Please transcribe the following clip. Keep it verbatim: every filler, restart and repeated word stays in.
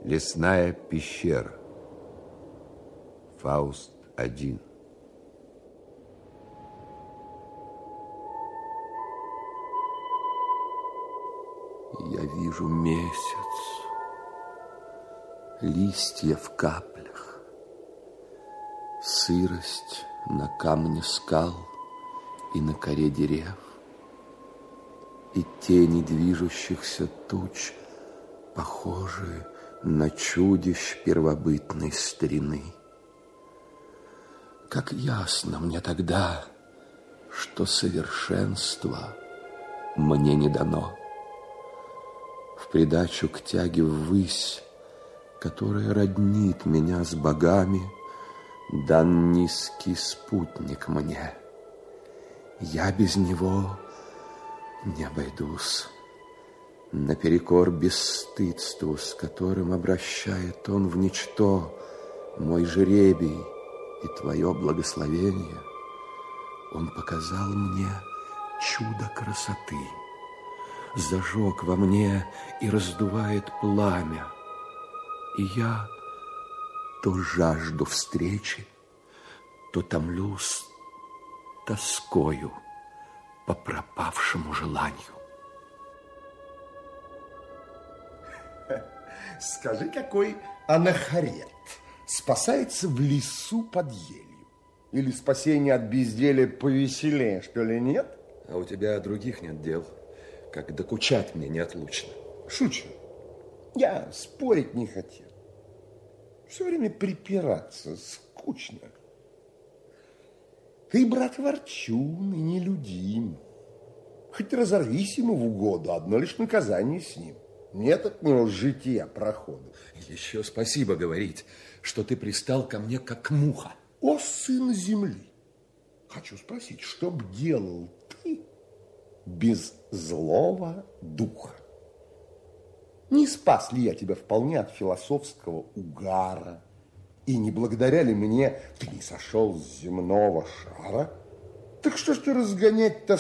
Лесная пещера. Фауст один. Я вижу месяц, листья в каплях, сырость на камне скал и на коре дерев, и тени движущихся туч, похожие на чудищ первобытной старины. Как ясно мне тогда, что совершенство мне не дано. В придачу к тяге ввысь, которая роднит меня с богами, дан низкий спутник мне. Я без него не обойдусь. Наперекор бесстыдству, с которым обращает он в ничто мой жребий и твое благословение, он показал мне чудо красоты, зажег во мне и раздувает пламя, и я то жажду встречи, то томлюсь тоскою по пропавшему желанию. Скажи, какой анахарет спасается в лесу под елью? Или спасение от безделия повеселее, что ли, нет? А у тебя других нет дел, как докучать мне неотлучно. Шучу. Я спорить не хотел. Все время припираться скучно. Ты, брат, ворчун и нелюдим. Хоть разорвись ему в угоду, одно лишь наказание с ним. Нет от него жития прохода. Еще спасибо говорить, что ты пристал ко мне, как муха. О, сын земли! Хочу спросить, что б делал ты без злого духа? Не спас ли я тебя вполне от философского угара? И не благодаря ли мне ты не сошел с земного шара? Так что ж ты разгонять-то